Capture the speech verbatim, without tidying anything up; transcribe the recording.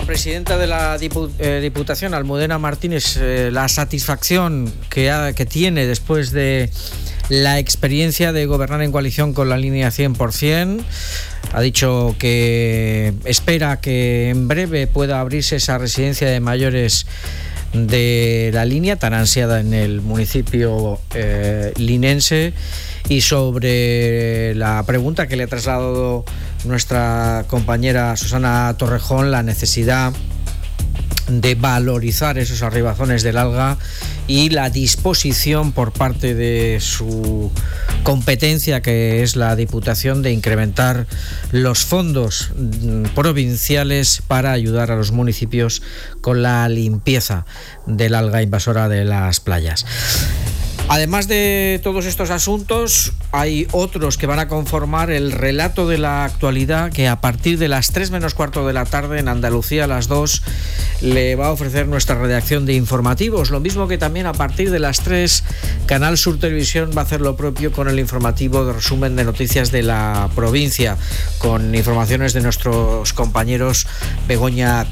presidenta de la Diputación, Almudena Martínez, eh, la satisfacción que, ha, que tiene después de la experiencia de gobernar en coalición con la línea cien por ciento. Ha dicho que espera que en breve pueda abrirse esa residencia de mayores de la línea, tan ansiada en el municipio eh, linense. Y sobre la pregunta que le ha trasladado nuestra compañera Susana Torrejón, la necesidad de valorizar esos arribazones del Alga y la disposición por parte de su competencia, que es la Diputación, de incrementar los fondos provinciales para ayudar a los municipios con la limpieza del alga invasora de las playas. Además de todos estos asuntos, hay otros que van a conformar el relato de la actualidad que a partir de las tres menos cuarto de la tarde en Andalucía, a las dos, le va a ofrecer nuestra redacción de informativos. Lo mismo que también a partir de las tres, Canal Sur Televisión va a hacer lo propio con el informativo de resumen de noticias de la provincia, con informaciones de nuestros compañeros Begoña